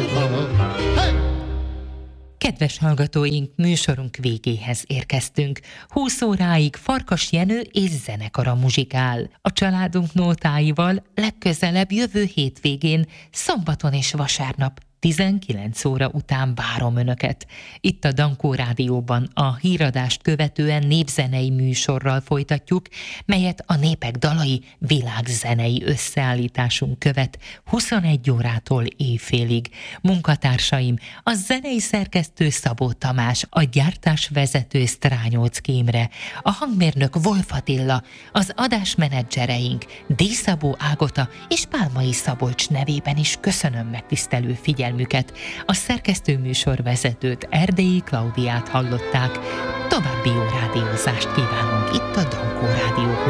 Kedves hallgatóink, műsorunk végéhez érkeztünk. 20 óráig Farkas Jenő és zenekara muzsikál. A családunk nótáival legközelebb jövő hétvégén, szombaton és vasárnap 19 óra után várom Önöket. Itt a Dankó Rádióban a híradást követően népzenei műsorral folytatjuk, melyet a Népek Dalai világzenei összeállításunk követ 21 órától éjfélig. Munkatársaim a zenei szerkesztő Szabó Tamás, a gyártásvezető Strányóczky Imre, a hangmérnök Wolf Attila, az adásmenedzsereink Díszabó Ágota és Pálmai Szabolcs nevében is köszönöm megtisztelő figyelmüket. A szerkesztő műsorvezetőt, Erdélyi Klaudiát hallották. További jó rádiózást kívánunk itt a Dankó Rádió